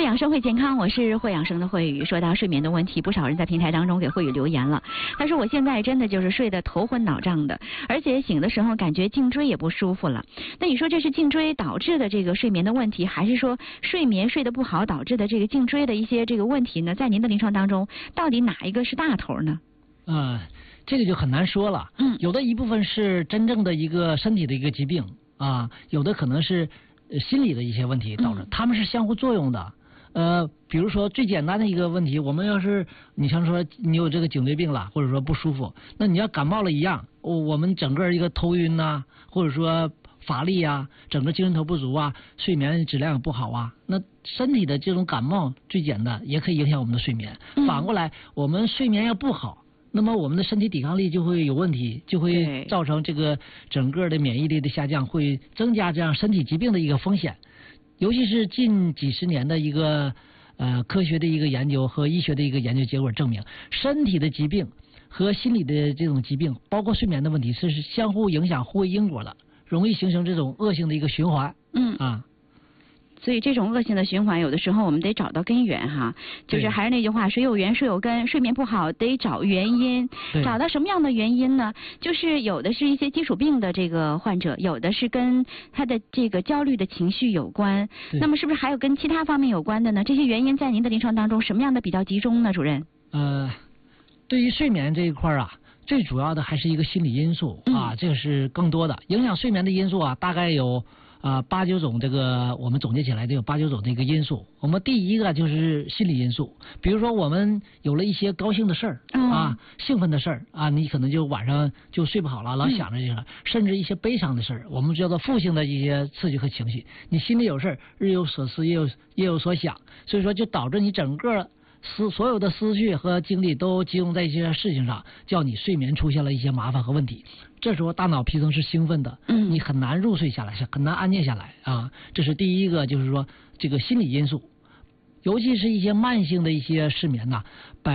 养生会健康，我是会养生的慧宇。说到睡眠的问题，不少人在平台当中给慧宇留言了。他说我现在真的就是睡得头昏脑胀的，而且醒的时候感觉颈椎也不舒服了。那你说这是颈椎导致的这个睡眠的问题，还是说睡眠睡得不好导致的这个颈椎的一些这个问题呢？在您的临床当中，到底哪一个是大头呢？ 这个就很难说了。有的一部分是真正的一个身体的一个疾病啊，有的可能是心理的一些问题导致，他们是相互作用的。比如说最简单的一个问题，我们要是你像说你有这个颈椎病了，或者说不舒服，那你要感冒了一样，我们整个一个头晕呐，或者说乏力啊，整个精神头不足啊，睡眠质量也不好啊，那身体的这种感冒最简单也可以影响我们的睡眠。反过来，我们睡眠要不好，那么我们的身体抵抗力就会有问题，就会造成这个整个的免疫力的下降，会增加这样身体疾病的一个风险。尤其是近几十年的一个科学的一个研究和医学的一个研究结果证明，身体的疾病和心理的这种疾病，包括睡眠的问题，是相互影响、互为因果的，容易形成这种恶性的一个循环。 所以这种恶性的循环，有的时候我们得找到根源哈，就是还是那句话，水有源，树有根，睡眠不好得找原因，找到什么样的原因呢？就是有的是一些基础病的这个患者，有的是跟他的这个焦虑的情绪有关，那么是不是还有跟其他方面有关的呢？这些原因在您的临床当中什么样的比较集中呢，主任？ 对于睡眠这一块啊，最主要的还是一个心理因素啊，这个是更多的影响睡眠的因素啊，大概有8、9种，这个我们总结起来就有8、9种这个因素。我们第一个就是心理因素，比如说我们有了一些高兴的事儿兴奋的事儿啊，你可能就晚上就睡不好了，老想着这个，甚至一些悲伤的事儿，我们叫做负性的一些刺激和情绪，你心里有事儿，日有所思，夜有所想，所以说就导致你整个所有的思绪和精力都集中在一些事情上，叫你睡眠出现了一些麻烦和问题。这时候大脑皮层是兴奋的，你很难入睡下来，是很难安静下来啊。这是第一个，就是说这个心理因素，尤其是一些慢性的一些失眠呐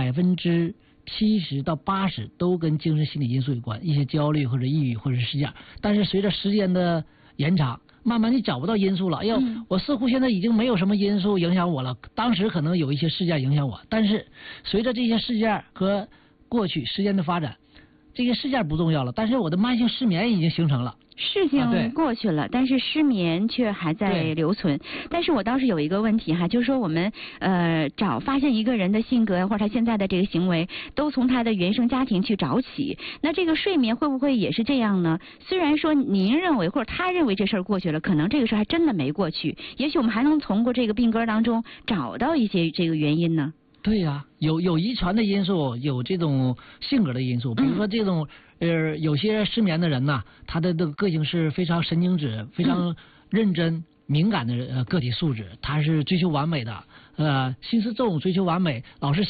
，70%到80%都跟精神心理因素有关，一些焦虑或者抑郁或者是这样。但是随着时间的延长，慢慢你找不到因素了，哎呦，我似乎现在已经没有什么因素影响我了。当时可能有一些事件影响我，但是随着这些事件和过去时间的发展，这些事件不重要了，但是我的慢性失眠已经形成了。 事情过去了，但是失眠却还在留存。但是我倒是有一个问题哈，就是说我们发现一个人的性格或者他现在的这个行为，都从他的原生家庭去找起。那这个睡眠会不会也是这样呢？虽然说您认为或者他认为这事儿过去了，可能这个事儿还真的没过去。也许我们还能从过这个病根当中找到一些这个原因呢。 对呀，有遗传的因素，有这种性格的因素，比如说这种有些失眠的人呐，他的这个个性是非常神经质、非常认真、敏感的个体素质，他是追求完美的，心思重、追求完美，老是